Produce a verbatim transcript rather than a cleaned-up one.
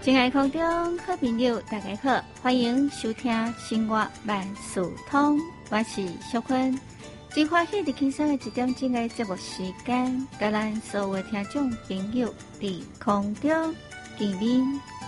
亲爱空中好朋友，大家好，欢迎收听《生活万事通》，我是小坤。真欢喜伫轻松的一点钟的节目时间，甲咱所有的听众朋友伫空中见面